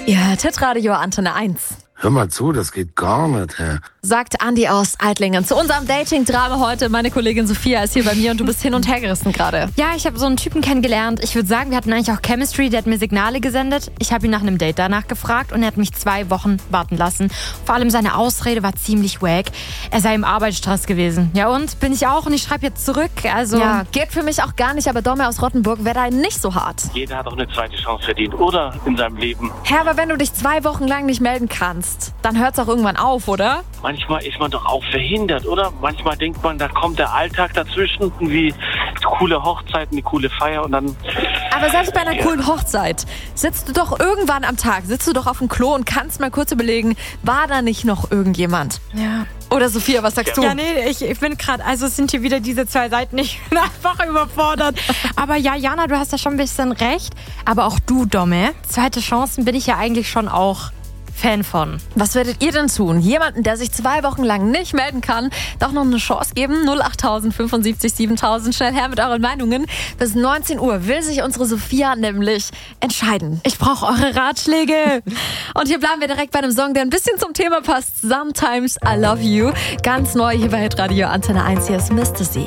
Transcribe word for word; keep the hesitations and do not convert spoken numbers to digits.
Ihr hört Hitradio Antenne eins. Hör mal zu, das geht gar nicht, hä? Sagt Andi aus Eitlingen. Zu unserem Dating-Drama heute. Meine Kollegin Sophia ist hier bei mir und du bist hin und her gerissen gerade. Ja, ich habe so einen Typen kennengelernt. Ich würde sagen, wir hatten eigentlich auch Chemistry. Der hat mir Signale gesendet. Ich habe ihn nach einem Date danach gefragt und er hat mich zwei Wochen warten lassen. Vor allem seine Ausrede war ziemlich wack. Er sei im Arbeitsstress gewesen. Ja und? Bin ich auch und ich schreibe jetzt zurück. Also Ja, geht für mich auch gar nicht, aber Domme aus Rottenburg wäre da nicht so hart. Jeder hat auch eine zweite Chance verdient, oder? In seinem Leben. Hä, aber wenn du dich zwei Wochen lang nicht melden kannst, dann hört's auch irgendwann auf, oder? Manchmal ist man doch auch verhindert, oder? Manchmal denkt man, da kommt der Alltag dazwischen, wie coole Hochzeiten, eine coole Feier und dann... Aber selbst bei einer coolen Hochzeit sitzt du doch irgendwann am Tag, sitzt du doch auf dem Klo und kannst mal kurz überlegen, war da nicht noch irgendjemand? ja. Oder Sophia, was sagst du? Ja, nee, ich, ich bin gerade, also es sind hier wieder diese zwei Seiten, ich bin einfach überfordert. Aber ja, Jana, du hast da schon ein bisschen recht. Aber auch du, Domme, zweite Chancen bin ich ja eigentlich schon auch Fan von. Was werdet ihr denn tun? Jemanden, der sich zwei Wochen lang nicht melden kann, doch noch eine Chance geben? null acht fünfundsiebzig siebentausend. Schnell her mit euren Meinungen. Bis neunzehn Uhr will sich unsere Sophia nämlich entscheiden. Ich brauche eure Ratschläge. Und hier bleiben wir direkt bei einem Song, der ein bisschen zum Thema passt. Sometimes I Love You. Ganz neu hier bei Hitradio Antenne eins. Hier ist Mister Z.